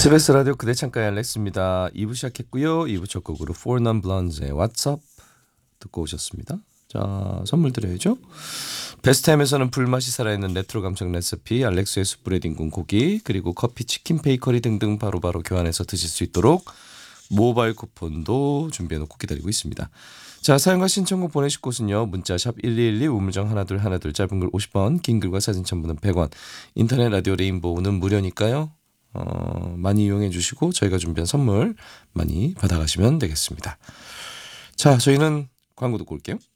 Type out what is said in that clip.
SBS 라디오 그대 창가의 알렉스입니다. 2부 시작했고요. 2부 첫 곡으로 Four Non Blondes의 What's Up 듣고 오셨습니다. 자, 선물 드려야죠. 베스트햄에서는 불맛이 살아있는 레트로 감성 레시피, 알렉스의 숯불에 뒹군 고기, 그리고 커피, 치킨, 베이커리 등등 바로바로 교환해서 드실 수 있도록 모바일 쿠폰도 준비해놓고 기다리고 있습니다. 자, 사용과 신청곡 보내실 곳은요. 문자 샵 1212 우물정 1212 짧은 글 50원, 긴 글과 사진 첨부는 100원, 인터넷 라디오 레인보우는 무료니까요. 많이 이용해 주시고 저희가 준비한 선물 많이 받아가시면 되겠습니다. 자, 저희는 광고 듣고 올게요.